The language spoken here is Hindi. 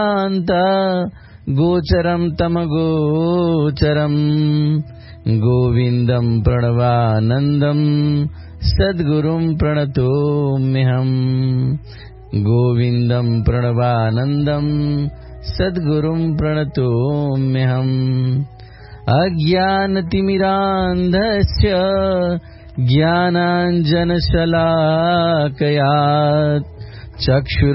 गोचरं तमगोचरं गोविन्दं प्रणवानन्दं सद्गुरुं प्रणतोम्यहम् गोविन्दं प्रणवानन्दं सद्गुरुं प्रणतोम्यहम् अज्ञानतिमिरान्धस्य ज्ञानाञ्जनशलाकया चक्षुर